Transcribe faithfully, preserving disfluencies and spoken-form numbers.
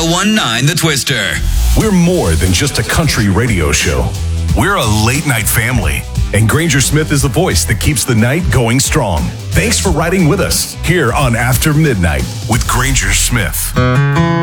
one nine The Twister. We're more than just a country radio show. We're a late night family. And Granger Smith is the voice that keeps the night going strong. Thanks for riding with us here on After Midnight with Granger Smith.